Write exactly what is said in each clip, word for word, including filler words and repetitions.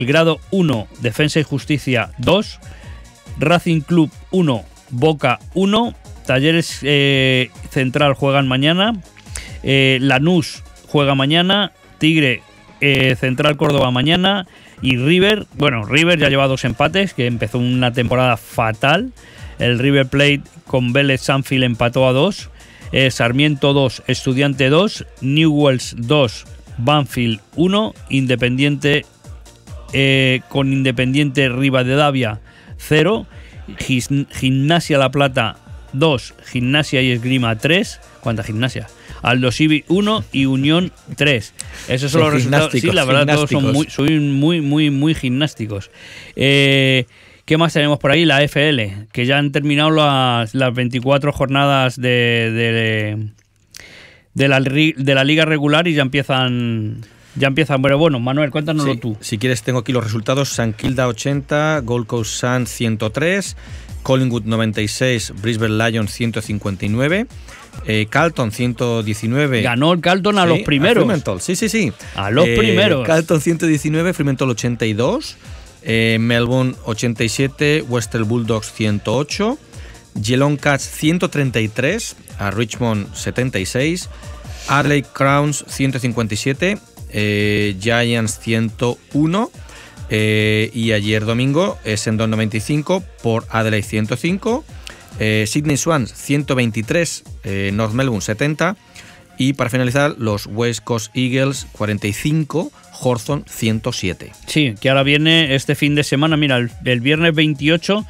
Belgrado uno, Defensa y Justicia dos, Racing Club uno, Boca uno, Talleres eh, Central juegan mañana, eh, Lanús juega mañana, Tigre eh, Central Córdoba mañana y River, bueno, River ya lleva dos empates, que empezó una temporada fatal. El River Plate con Vélez Sanfield empató a dos, eh, Sarmiento dos, Estudiante dos, Newell's dos, Banfield uno, Independiente eh, con Independiente Rivadavia cero, Gis, Gimnasia La Plata dos, Gimnasia y Esgrima tres. ¿Cuánta gimnasia? Aldosivi uno y Unión tres. Esos son, son los resultados. Sí, la verdad, todos son muy, son muy, muy, muy gimnásticos. Eh, ¿Qué más tenemos por ahí? La F L, que ya han terminado las, las veinticuatro jornadas de, de, de, la, de la liga regular y ya empiezan... Ya empiezan. Bueno, bueno, Manuel, cuéntanoslo sí, tú. Si quieres, tengo aquí los resultados. San Kilda ochenta, Gold Coast Suns ciento tres, Collingwood noventa y seis, Brisbane Lions ciento cincuenta y nueve, eh, Carlton ciento diecinueve. Ganó el Carlton a sí, los primeros. A sí, sí, sí. A los eh, primeros. Carlton ciento diecinueve, Fremantle ochenta y dos, eh, Melbourne ochenta y siete, Western Bulldogs ciento ocho, Geelong Cats ciento treinta y tres, a Richmond setenta y seis, Adelaide Crowns ciento cincuenta y siete, eh, Giants ciento uno, eh, y ayer domingo Essendon noventa y cinco por Adelaide ciento cinco, eh, Sydney Swans ciento veintitrés, eh, North Melbourne setenta, y para finalizar los West Coast Eagles cuarenta y cinco, Hawthorn ciento siete. Sí, que ahora viene este fin de semana, mira, el, el viernes veintiocho,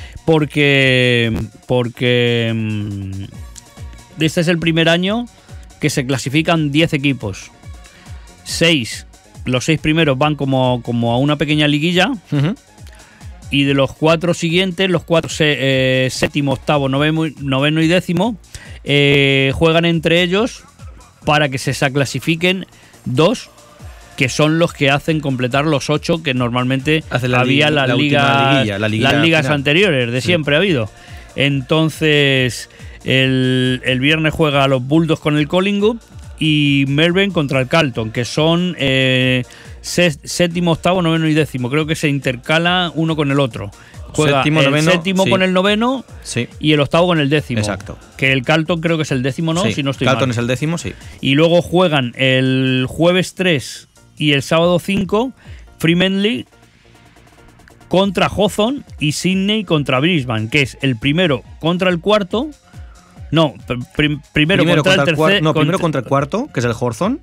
porque porque este es el primer año que se clasifican diez equipos. seis, los seis primeros van como, como a una pequeña liguilla, uh-huh. Y de los cuatro siguientes, los cuatro eh, séptimo, octavo, noveno, noveno y décimo, eh, juegan entre ellos para que se clasifiquen dos, que son los que hacen completar los ocho que normalmente la había li- las, la ligas, liguilla, la las ligas final. Anteriores, de siempre sí. Ha habido. Entonces, el, el viernes juega a los Bulldogs con el Collingwood y Melbourne contra el Carlton, que son eh, séptimo, octavo, noveno y décimo. Creo que se intercala uno con el otro. Juega séptimo, el noveno, séptimo sí. con el noveno sí. Y el octavo con el décimo. Exacto. Que el Carlton creo que es el décimo, ¿no? Sí. Si no estoy Carlton mal. Es el décimo, sí. Y luego juegan el jueves tres y el sábado cinco Fremantle contra Hawthorn y Sydney contra Brisbane, que es el primero contra el cuarto. No, prim- primero, primero contra, contra el tercer. No, contra, primero contra el cuarto, que es el Hawthorn.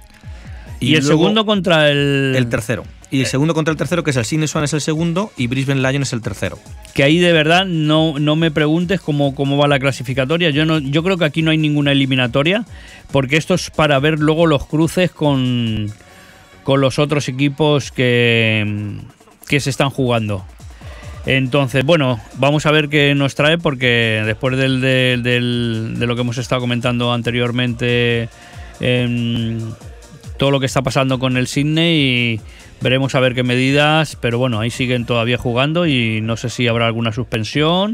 Y, y el segundo contra el... El tercero. Y el segundo contra el tercero, que es el Sydney Swan, es el segundo, y Brisbane Lions es el tercero. Que ahí de verdad no, no me preguntes cómo, cómo va la clasificatoria. Yo no, yo creo que aquí no hay ninguna eliminatoria, porque esto es para ver luego los cruces con, con los otros equipos que, que se están jugando. Entonces, bueno, vamos a ver qué nos trae, porque después del, del, del, de lo que hemos estado comentando anteriormente, eh, todo lo que está pasando con el Sydney, y veremos a ver qué medidas, pero bueno, ahí siguen todavía jugando y no sé si habrá alguna suspensión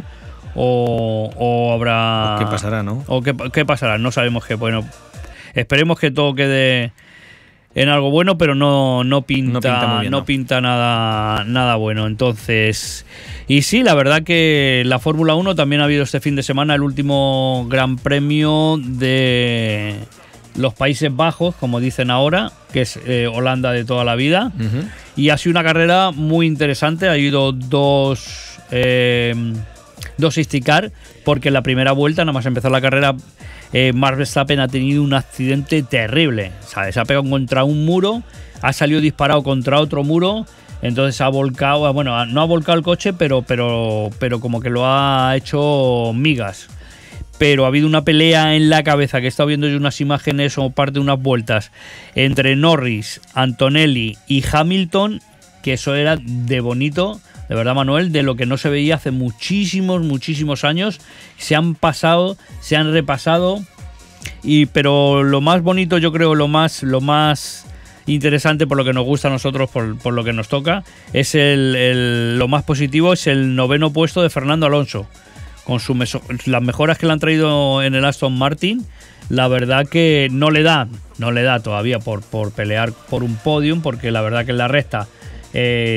o, o habrá... ¿Qué pasará, no? O qué, qué pasará, no sabemos qué. Bueno, esperemos que todo quede en algo bueno, pero no, no pinta, no pinta, muy bien, no. No pinta nada, nada bueno. Entonces, y sí, la verdad que la Fórmula uno también ha habido este fin de semana el último Gran Premio de los Países Bajos, como dicen ahora, que es eh, Holanda de toda la vida. Uh-huh. Y ha sido una carrera muy interesante. Ha habido dos eh, dos safety car, porque en la primera vuelta, nada más empezó la carrera, eh, Max Verstappen ha tenido un accidente terrible, ¿sabes? Se ha pegado contra un muro, ha salido disparado contra otro muro, entonces ha volcado, bueno, no ha volcado el coche, pero, pero, pero como que lo ha hecho migas. Pero ha habido una pelea en la cabeza, que he estado viendo yo unas imágenes o parte de unas vueltas, entre Norris, Antonelli y Hamilton, que eso era de bonito, de verdad, Manuel, de lo que no se veía hace muchísimos, muchísimos años. Se han pasado, se han repasado, y pero lo más bonito, yo creo, lo más, lo más interesante, por lo que nos gusta a nosotros, por, por lo que nos toca, es el, el lo más positivo, es el noveno puesto de Fernando Alonso. Con su meso, las mejoras que le han traído en el Aston Martin, la verdad que no le da, no le da todavía por, por pelear por un podium, porque la verdad que en la recta Eh,